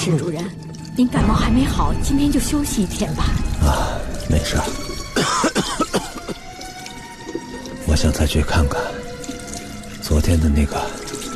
史主任，您感冒还没好，今天就休息一天吧。 啊，没事。我想再去看看昨天的那个